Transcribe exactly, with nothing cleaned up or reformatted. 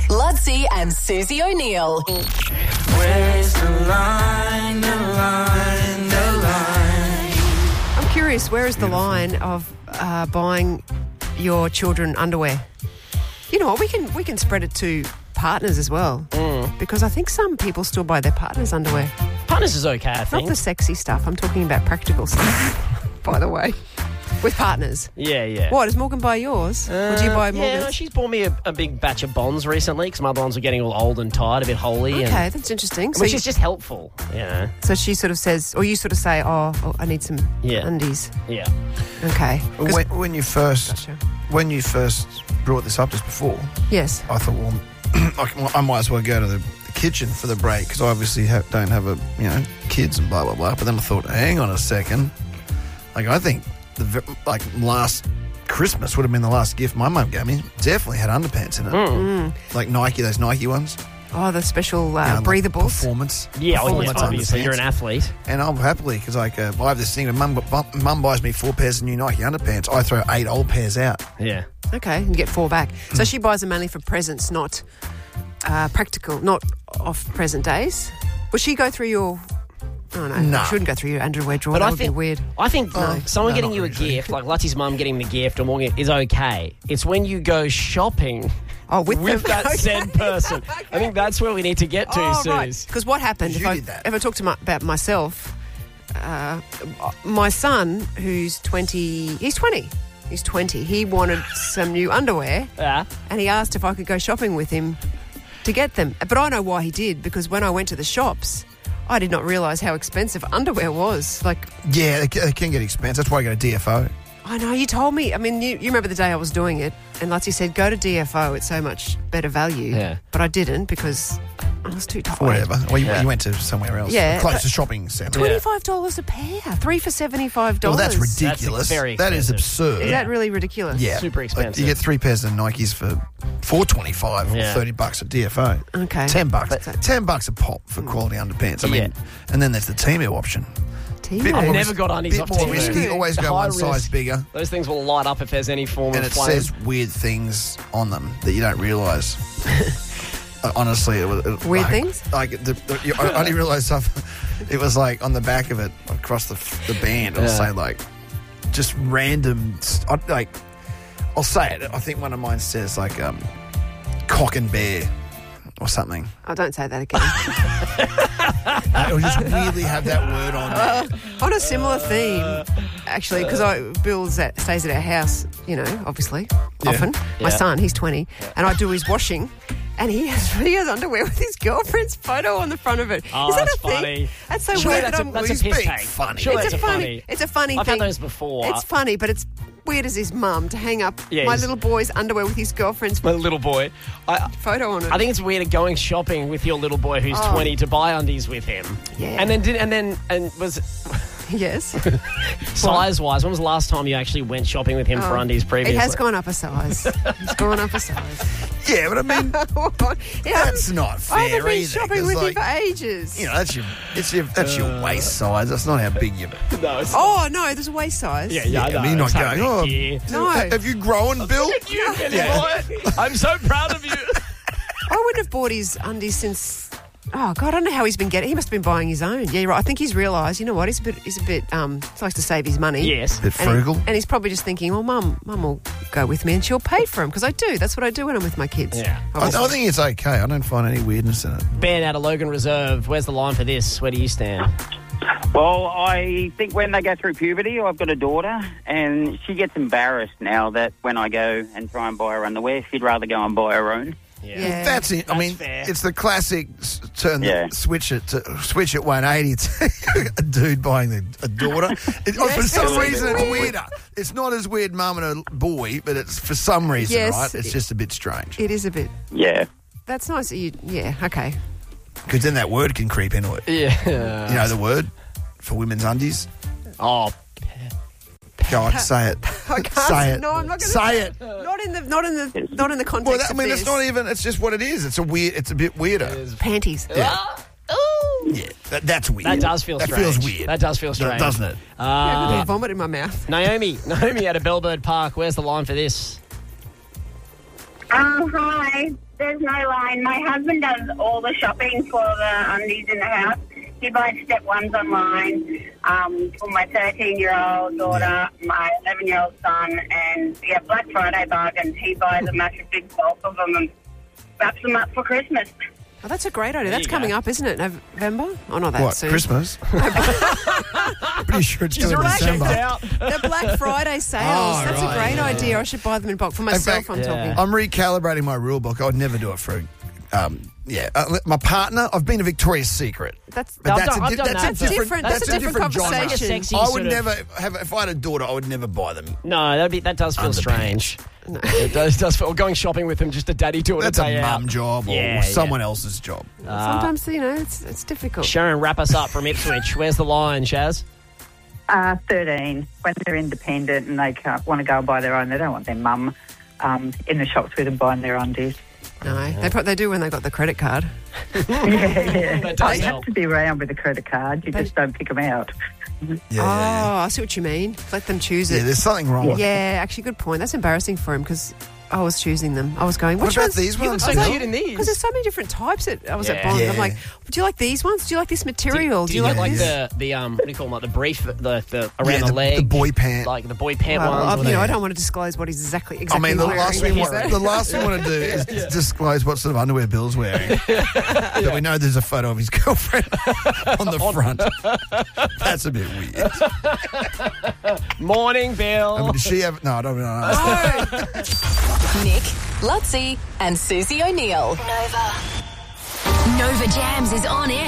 Ludsey and Susie O'Neill. Where's the line, the line, the line? I'm curious, where is the line of uh, buying your children underwear? You know what, we can we can spread it to partners as well. Mm. Because I think some people still buy their partners' underwear. Partners is okay, I Not think. the sexy stuff. I'm talking about practical stuff, by the way. With partners. Yeah, yeah. What, does Morgan buy yours? or do you buy Uh, Morgan's? Yeah, no, she's bought me a, a big batch of bonds recently because my other ones are getting all old and tired, a bit holy. Okay, and, that's interesting. So, which you, is just helpful, you know. so she sort of says, or you sort of say, oh, oh I need some Yeah. undies. Yeah. Okay. 'Cause- When, when you first Gotcha. when you first brought this up just before, Yes. I thought, well, I, I might as well go to the, the kitchen for the break because I obviously ha- don't have a you know kids and blah blah blah. But then I thought, hang on a second, like I think the ve- like last Christmas would have been the last gift my mum gave me. Definitely had underpants in it, Mm. like Nike, those Nike ones. Oh, the special uh, You know, like breathables. performance. Yeah, well, performance yeah, obviously, underpants. you're an athlete. And I'll happily, because like, uh, I have this thing, when mum, mum buys me four pairs of new Nike underpants, I throw eight old pairs out. Yeah. Okay, and you get four back. So she buys them mainly for presents, not uh, practical, not off present days. Would she go through your... Oh, no, No. she wouldn't go through your underwear drawer. But that I would think be weird. I think No. someone No, getting not you a really. gift, like Luttie's mum getting the gift or Morgan, is okay. It's when you go shopping Oh, with, with them. that Okay. said person. I think that's where we need to get to, Oh, Suze. right. Because what happened, if You I, did that. if I talk to my, about myself, uh, my son, who's twenty, he's twenty. He's twenty. He wanted some new underwear, Yeah. and he asked if I could go shopping with him to get them. But I know why he did, because when I went to the shops, I did not realise how expensive underwear was. Like, Yeah, they, ca- they can get expensive. That's why I go to D F O. I know, you told me. I mean, you, you remember the day I was doing it, and Lutzi said, go to D F O, it's so much better value. Yeah. But I didn't because I was too tired. Whatever. Well, you, Yeah. you went to somewhere else. Yeah, Close but- to shopping centre. twenty-five dollars a pair. Three for seventy-five Well, dollars. that's ridiculous. very That is expensive. absurd. Is that really ridiculous? Yeah. Super Like, expensive. you get three pairs of Nikes for four twenty five Yeah. or thirty bucks at D F O. Okay. Ten bucks. But- Ten bucks a pop for quality underpants. I mean, Yeah. and then there's the Temu option. Timo. Bit I've more never ris- got undies bit off more Temu. risky. Always go High one size risk. bigger. Those things will light up if there's any form And of it flame. says weird things on them that you don't realise. Uh, Honestly, it was it, Weird like, things? Like the, the, you, I, I didn't realise stuff. It was like on the back of it, across the the band. It'll Yeah. say like just random. st- I- Like I'll say it. I think one of mine says like um, cock and bear or something. Oh, don't say that again. Uh, It'll just weirdly have that word on there. On a similar theme, actually, because I Bill's at, stays at our house, you know, obviously, often. My Yeah. son, he's twenty, and I do his washing. And he has, he has underwear with his girlfriend's photo on the front of it. Oh, Is that that's a thing? funny. That's so Surely weird. that's that a, I'm- that's He's a piss being take. funny. Surely it's that's a funny, funny. it's a funny I've thing. had those before. It's funny, but it's weird as his mum to hang up Yeah, my he's- little boy's underwear with his girlfriend's My little boy. I, photo on it. I think it's weird going shopping with your little boy who's Oh. twenty to buy undies with him. Yeah. And then did and then and was yes. size wise, when was the last time you actually went shopping with him for Oh, undies previously? It has gone up a size. It's gone up a size. Yeah, but I mean Yeah, that's not fair I haven't been either. shopping 'cause, with like, you for ages. you know, that's your it's your that's your waist size. That's not how big you. No, it's Oh, no, there's a waist size. yeah, yeah, I I know. mean, you're not It's so going. big Oh, here. No. Have you grown, Bill? You, Billy boy. I'm so proud of you. I wouldn't have bought his undies since... Oh, God, I don't know how he's been getting... He must have been buying his own. Yeah, you're right. I think he's realised, you know what, he's a bit... He's a bit... Um, he likes to save his money. Yes. Bit And, he- frugal. and he's probably just thinking, well, Mum, Mum will go with me and she'll pay for him. Because I do. That's what I do when I'm with my kids. Yeah. I, I think it's okay. I don't find any weirdness in it. Ben out of Logan Reserve. Where's the line for this? Where do you stand? Well, I think when they go through puberty, I've got a daughter, and she gets embarrassed now that when I go and try and buy her underwear, she'd rather go and buy her own. Yeah. That's it. I That's mean, fair. it's the classic s- turn, Yeah. the, switch it to switch at one eighty. It's a dude buying the, a daughter. It, oh, for Yes, some it's reason, it's weird. weirder. It's not as weird, mum and a boy, but it's for some reason, Yes. right? It's just a bit strange It is a bit... Yeah. That's nice that you... Yeah, okay. because then that word can creep into it. Yeah. You know the word for women's undies. Oh, Go on, say it. I can't... Say it. No, I'm not going to say it. Not in the... Not in the... Not in the context Well, that, I of mean, this. it's not even. It's just what it is. It's a weird. It's a bit weirder. Panties. Yeah. Yeah, that, that's weird. that does feel that strange. feels weird. That does feel strange. doesn't it? Yeah, I've Uh, got vomit in my mouth. Naomi. Naomi out of Bellbird Park. Where's the line for this? Um, hi. There's no line. My husband does all the shopping for the undies in the house. He buys step ones online um, for my thirteen-year-old daughter, my eleven-year-old son, and yeah, Black Friday bargains. He buys a massive big bulk of them and wraps them up for Christmas. Oh, that's a great idea. There That's you coming go. up, isn't it? November? Oh, not that What, soon. Christmas? Pretty sure it's still in right. December. out. The Black Friday sales. Oh, That's right, a great yeah, idea. I should buy them in bulk. For In myself, fact, I'm talking. I'm recalibrating my rule book. I would never do it for, um, yeah, uh, my partner. I've been to Victoria's Secret. That's, But I've that's, done- a, I've di- done that's, that, a but- different, That's a different genre. conversation. Sexy I sort would of- never have. If I had a daughter, I would never buy them. No, that'd be, that does feel Underpants. strange. It does, does feel, going shopping with them, just a daddy do it That's a a day out. mum job or Yeah, someone yeah. else's job. Sometimes, you know, it's it's difficult. Sharon, wrap us up from Ipswich. Where's the line, Shaz? Uh, thirteen, when they're independent and they can't, want to go and buy their own, they don't want their mum um, in the shops with them buying their undies. No, they pro- they do when they got the credit card. yeah, yeah. That does you help. have to be around with a credit card. You They- just don't pick them out. Yeah, oh, yeah, I see what you mean. Let them choose yeah. it. Yeah, there's something wrong with it. Yeah, actually, good point. That's embarrassing for him because I was choosing them. I was going, What which about ones? these You look ones? so Mel? cute in these. Because there's so many different types. At, I was at Yeah. Bond. Yeah. I'm like, do you like these ones? Do you like this material? Do, you like, like this? the the um what do you call them, like the brief, the the around Yeah, the, the- leg, the boy pant. like the boy pant Well, ones. I, or you know, the- I don't want to disclose what he's exactly I exactly mean, the wearing. last thing Is we that- want, the last thing we want to do is disclose what sort of underwear Bill's wearing. But we know there's a photo of his girlfriend on the front. That's a bit weird. Morning, Bill. I mean, does she have? No, I don't know. Nick, Lutzi, and Susie O'Neill. Nova Jams is on air.